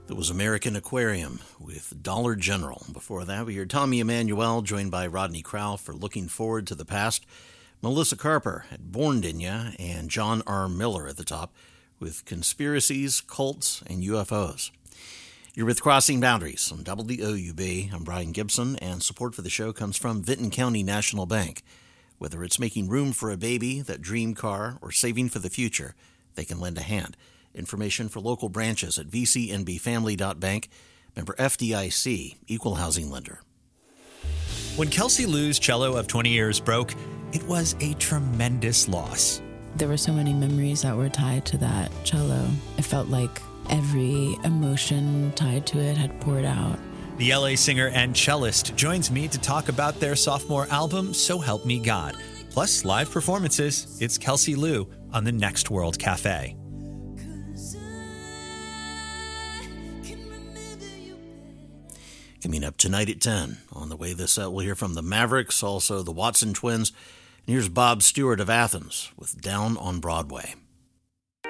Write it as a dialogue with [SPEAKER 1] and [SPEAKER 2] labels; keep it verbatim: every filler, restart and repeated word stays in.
[SPEAKER 1] That was American Aquarium with Dollar General. Before that, we heard Tommy Emmanuel, joined by Rodney Crowell for Looking Forward to the Past. Melissa Carper had Born in Ya, and John R. Miller at the top with Conspiracies, Cults, and U F Os. You're with Crossing Boundaries on W O U B. I'm Brian Gibson, and support for the show comes from Vinton County National Bank. Whether it's making room for a baby, that dream car, or saving for the future, they can lend a hand. Information for local branches at v c n b family dot bank. Member F D I C, Equal Housing Lender.
[SPEAKER 2] When Kelsey Lou's cello of twenty years broke, it was a tremendous loss.
[SPEAKER 3] There were so many memories that were tied to that cello. It felt like every emotion tied to it had poured out.
[SPEAKER 2] The L A singer and cellist joins me to talk about their sophomore album, So Help Me God. Plus live performances. It's Kelsey Lou on the Next World Cafe.
[SPEAKER 1] Coming up tonight at ten. On the way this set, we'll hear from the Mavericks, also the Watson Twins. And here's Bob Stewart of Athens with Down on Broadway.